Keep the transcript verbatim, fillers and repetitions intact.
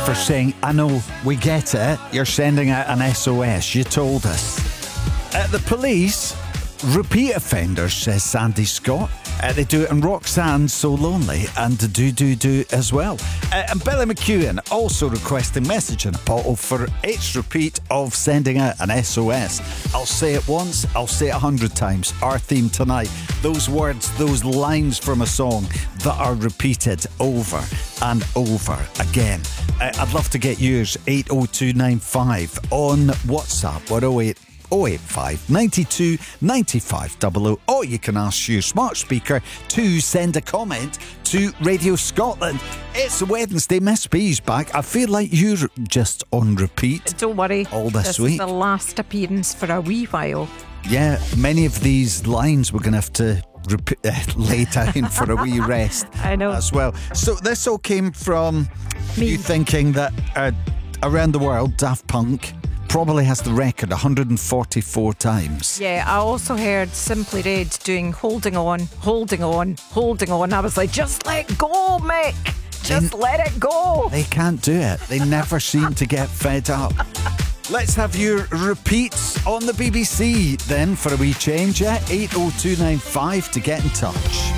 for saying, I know, we get it. You're sending out an S O S. You told us. Uh, the police, repeat offenders, says Sandy Scott. Uh, they do it in Roxanne, So Lonely, and Do Do Do as well. Uh, and Billy McEwen also requesting message in a bottle for its repeat of sending out an S O S. I'll say it once, I'll say it a hundred times. Our theme tonight. Those words, those lines from a song that are repeated over and over again. Uh, I'd love to get yours. eight oh two nine five on WhatsApp. What oh eight oh eight five, nine two, nine five double oh, or you can ask your smart speaker to send a comment to Radio Scotland. It's Wednesday, Miss B's back. I feel like you're just on repeat. Don't worry, all this, this week. Is the last appearance for a wee while. Yeah, many of these lines we're going to have to repeat, uh, lay down for a wee rest. I know. As well. So this all came from Me. you thinking that uh, around the world, Daft Punk probably has the record one hundred forty-four times. Yeah, I also heard Simply Red doing Holding On, Holding On, Holding On. I was like, just let go, Mick. Just They, let it go. They can't do it. They never seem to get fed up. Let's have your repeats on the B B C then for a wee change. Yeah, eight oh two nine five to get in touch.